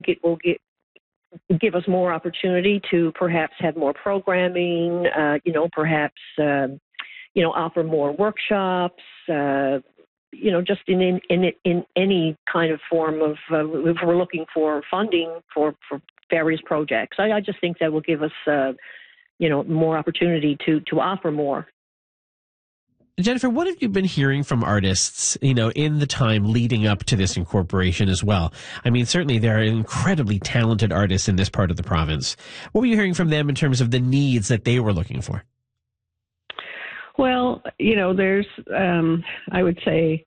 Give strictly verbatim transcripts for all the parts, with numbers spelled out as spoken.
it will get give us more opportunity to perhaps have more programming, uh, you know, perhaps, uh, you know, offer more workshops, uh, you know, just in, in, in, in any kind of form of, uh, if we're looking for funding for, for various projects. I, I just think that will give us, uh, you know, more opportunity to, to offer more. Jennifer, what have you been hearing from artists, you know, in the time leading up to this incorporation as well? I mean, certainly there are incredibly talented artists in this part of the province. What were you hearing from them in terms of the needs that they were looking for? Well, you know, there's, um, I would say,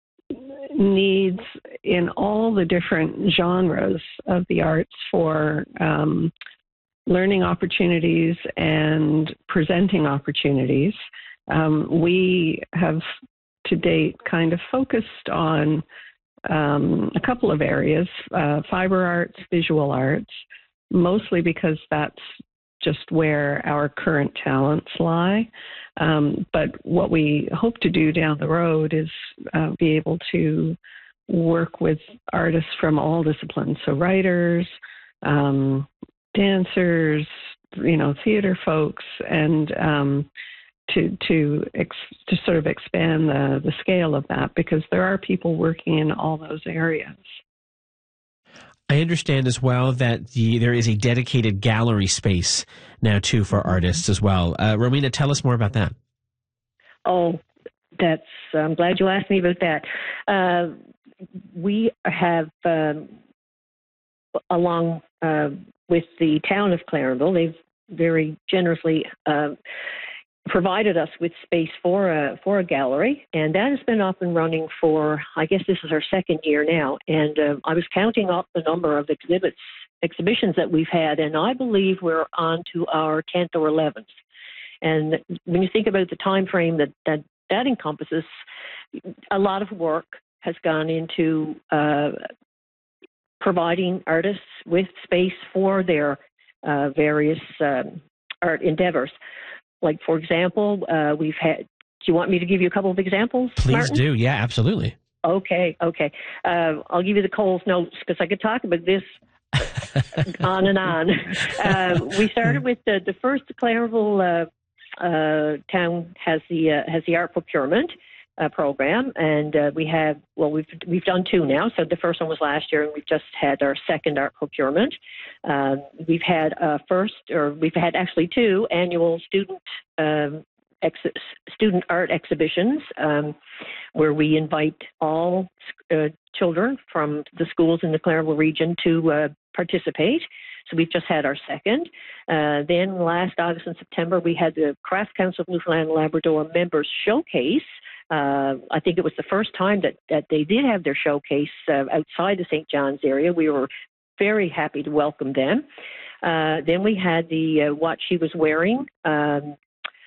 needs in all the different genres of the arts for um, learning opportunities and presenting opportunities. Um, we have to date kind of focused on um, a couple of areas, uh, fiber arts, visual arts, mostly because that's just where our current talents lie. Um, but what we hope to do down the road is uh, be able to work with artists from all disciplines, so writers, um, dancers, you know, theater folks, and um, to to ex, to sort of expand the, the scale of that, because there are people working in all those areas. I understand as well that the, there is a dedicated gallery space now too for artists as well. Uh, Romina, tell us more about that. Oh, that's, I'm glad you asked me about that. Uh, we have, um, along uh, with the town of Clarenville, they've very generously uh, provided us with space for a for a gallery, and that has been up and running for, I guess this is our second year now. And uh, I was counting up the number of exhibits exhibitions that we've had, and I believe we're on to our tenth or eleventh. And when you think about the time frame that that, that encompasses, a lot of work has gone into uh, providing artists with space for their uh, various um, art endeavors. Like, for example, uh, we've had, do you want me to give you a couple of examples, Please Martin? do. Yeah, absolutely. Okay, okay. Uh, I'll give you the Coles notes because I could talk about this on and on. Uh, we started with the, the first Clarenville uh, uh, town has the uh, has the art procurement uh, program, and uh, we have, well, we've we've done two now. So the first one was last year, and we've just had our second art procurement. Uh, we've had uh, first, or we've had actually two annual student um, ex- student art exhibitions, um, where we invite all uh, children from the schools in the Clarenville region to uh, participate. So we've just had our second. Uh, then last August and September, we had the Crafts Council of Newfoundland and Labrador Members Showcase. Uh, I think it was the first time that, that they did have their showcase uh, outside the Saint John's area. We were very happy to welcome them. Uh, then we had the uh, What She Was Wearing, um,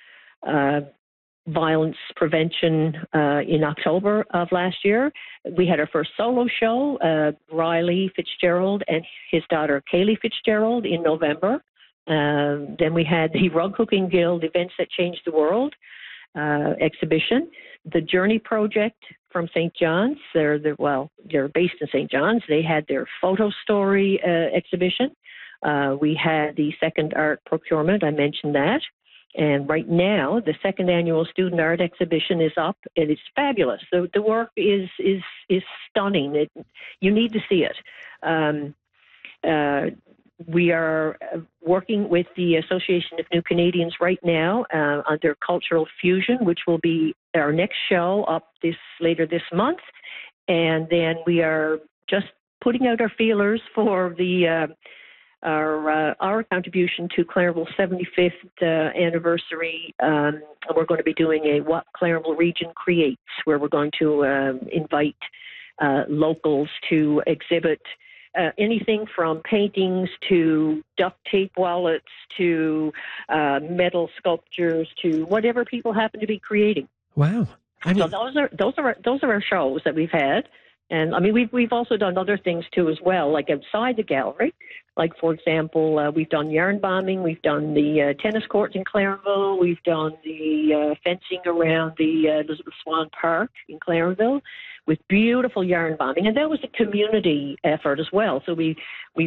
uh, violence prevention uh, in October of last year. We had our first solo show, uh, Riley Fitzgerald and his daughter Kaylee Fitzgerald in November. Uh, then we had the Rug Hooking Guild Events That Changed the World uh, exhibition. The Journey Project from Saint John's, they're, they're, well, they're based in Saint John's. They had their photo story uh, exhibition. Uh, we had the second art procurement, I mentioned that. And right now, the second annual student art exhibition is up, and it's fabulous. The, the work is is is stunning. It, you need to see it. Um, uh, we are working with the Association of New Canadians right now uh, on their Cultural Fusion, which will be our next show up this later this month. And then we are just putting out our feelers for the uh, Our uh, our contribution to Clarenville's seventy-fifth uh, anniversary. Um, we're going to be doing a What Clarenville Region Creates, where we're going to um, invite uh, locals to exhibit uh, anything from paintings to duct tape wallets to uh, metal sculptures to whatever people happen to be creating. Wow! I mean, so those are those are our, those are our shows that we've had. And I mean, we've we've also done other things too as well, like outside the gallery. Like, for example, uh, we've done yarn bombing, we've done the uh, tennis courts in Clarenville, we've done the uh, fencing around the uh, Elizabeth Swan Park in Clarenville. with beautiful yarn bonding. And that was a community effort as well. So we, we